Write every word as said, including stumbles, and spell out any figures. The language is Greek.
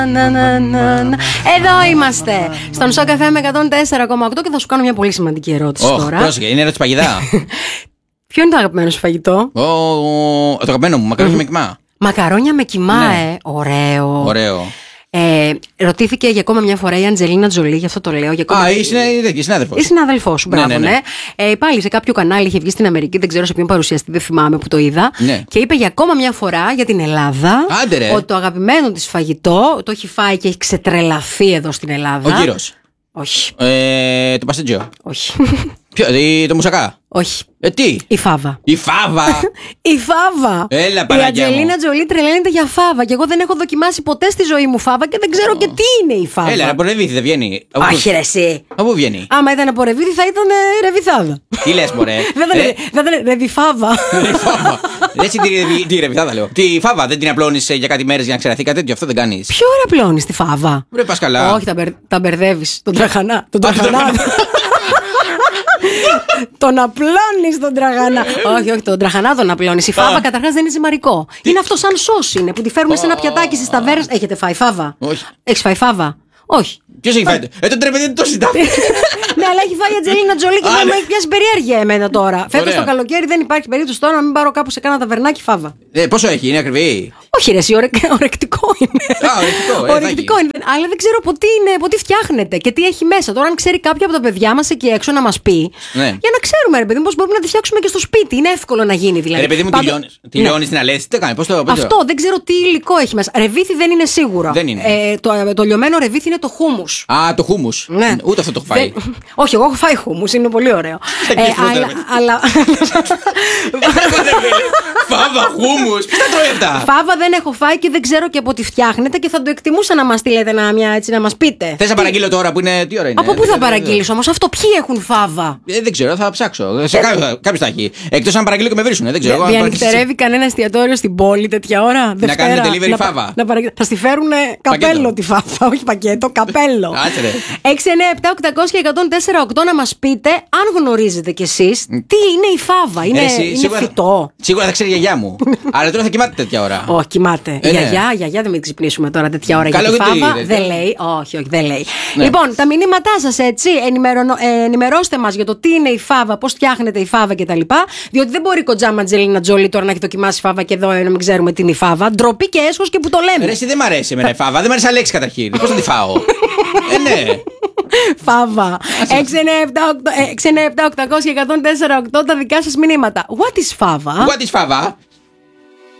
Να, να, να, να. Εδώ είμαστε στον Σοκ εφ εμ εκατόν τέσσερα κόμμα οκτώ και θα σου κάνω μια πολύ σημαντική ερώτηση oh, τώρα. Πρόσεχε, είναι ερώτηση παγιδά. Ποιο είναι το αγαπημένο σου φαγητό? Oh, το αγαπημένο μου, μακαρόνια με κιμά. Μακαρόνια με κιμά, ναι. ε. Ωραίο. Ωραίο. Ε, ρωτήθηκε για ακόμα μια φορά η Αντζελίνα Τζολί, γι' αυτό το λέω. Για ακόμα... Α, η συνάδελφο. Η συνάδελφό σου, μπράβο, ναι. ναι, ναι. ναι. Ε, πάλι σε κάποιο κανάλι είχε βγει στην Αμερική, δεν ξέρω σε ποιον παρουσιαστή, δεν θυμάμαι που το είδα. Ναι. Και είπε για ακόμα μια φορά για την Ελλάδα. Άντε, ρε. Ότι το αγαπημένο της φαγητό το έχει φάει και έχει ξετρελαθεί εδώ στην Ελλάδα. Ο γύρος. Όχι. Ε, το παστέτζιο. Όχι. Ποιο, το μουσακά. Όχι. Ε, τι? Η φάβα. Η φάβα. Η φάβα. Έλα, Παναγιά μου. Η Αντζελίνα Τζολί τρελαίνεται για φάβα. Και εγώ δεν έχω δοκιμάσει ποτέ στη ζωή μου φάβα και δεν ξέρω oh. και τι είναι η φάβα. Έλα, από ρεβίθι δεν βγαίνει. Όχι, ρε, εσύ. Από πού βγαίνει? Άμα ήταν από ρεβίθι θα ήταν ρεβιθάδα. Τι λες, μωρέ? Δεν ήταν ρεβιφάβα. Έτσι τη ρεβιθάδα λέω. Τη φάβα δεν την απλώνεις για κάτι μέρες για να ξεραθεί κάτι τέτοιο? Αυτό δεν κάνεις? Ποιο ώρα απλώνεις τη φάβα? Βρε πας καλά. Όχι, τα μπερδεύεις. Τον τραχανά. Τον τραχανά. Τον απλώνεις τον τραχανά. Όχι, όχι, τον τραχανά τον απλώνεις. Η φάβα καταρχάς δεν είναι ζυμαρικό. Είναι αυτό σαν σως είναι που τη φέρνουν σε ένα πιατάκι στις ταβέρνες. Έχετε φάει φάβα? Όχι. Έχεις φάει φάβα? Όχι. Ποιος έχει φάει? Ε, τον τρέπε δεν το συντάμε. Ναι, αλλά έχει φάει η Αντζελίνα Τζολί και δεν μου έχει πιάσει περιέργεια εμένα τώρα. Φέτος το καλοκαίρι δεν υπάρχει περίπτωση τώρα να μην πάρω κάπου σε κάνα ταβερνάκι φάβα. Ε, πόσο έχει, είναι ακριβή? Όχι, ρε, εσύ, ορεκτικό είναι. Α, ορεκτικό, ε, ορεκτικό είναι. Αλλά δεν ξέρω από τι, είναι, από τι φτιάχνεται και τι έχει μέσα. Τώρα, αν ξέρει κάποιο από τα παιδιά μας εκεί έξω να μας πει, ναι. για να ξέρουμε, ρε παιδί μου, πώς μπορούμε να τη φτιάξουμε και στο σπίτι. Είναι εύκολο να γίνει δηλαδή. Ρε παιδί μου, Πάντο... τη λιώνει στην αλέση, τι κάνει, πώς το πέτω. Αυτό δεν ξέρω τι υλικό έχει μέσα. Ρεβίθι δεν είναι σίγουρο. Δεν είναι. Ε, το, το λιωμένο ρεβίθι είναι το χούμους. Α, το χούμους. Ναι. Ούτε αυτό το έχω φάει. Δεν... Όχι, εγώ έχω φάει χούμους, είναι πολύ ωραίο. ε, αλλά. αλλά... Φάβα, χούμους, ποιος τα τρώει αυτά? Φάβα δεν έχω φάει και δεν ξέρω και από τι φτιάχνεται και θα το εκτιμούσα να μας στείλετε να, μια, έτσι, να μας πείτε. Θες να παραγγείλω τώρα που είναι. Τι ώρα είναι? Από πού θα παραγγείλεις όμως? Αυτό ποιοι έχουν φάβα? Ε, δεν ξέρω, θα ψάξω. Σε κάποιος θα έχει. Εκτός αν παραγγείλω και με βρίσκουν. Δεν ξέρω. Διανυκτερεύει κανένα εστιατόριο στην πόλη τέτοια ώρα? Να κάνετε delivery φάβα. Θα στη φέρουν καπέλο τη φάβα, όχι πακέτο, καπέλο. έξι εννιά επτά οκτακόσια εκατόν τέσσερα οκτώ να μας πείτε αν γνωρίζετε κι εσείς τι είναι η φάβα. Είναι φυτό? Σίγουρα θα ξέρει η γιαγιά μου. Αλλά τώρα θα κοιμάται τέτοια ώρα. Όχι, κοιμάται. Η γιαγιά, γιαγιά δεν μην ξυπνήσουμε τώρα τέτοια ώρα. Γιατί η φάβα δεν λέει. Όχι, όχι, δεν λέει. Λοιπόν, τα μηνύματά σας έτσι, ενημερώστε μας για το τι είναι η φάβα, πώς φτιάχνεται η φάβα κτλ. Διότι δεν μπορεί η κοντζάμα Αντζελίνα Τζολί τώρα να έχει δοκιμάσει φάβα και εδώ να μην ξέρουμε τι είναι η φάβα. Ντροπή και έσχος και που το λέμε. Ρε, εσύ δεν μ' αρέσει εμένα η φάβα, δεν μ' αρέσει Αλέξη καταρχήν. Πώς θα τη φάω? Ε, ναι. Φάβα. έξι εννιά επτά οκτακόσια εκατόν τέσσερα οκτώ τα δικά σας μηνύματα. What is φάβα? What is φάβα?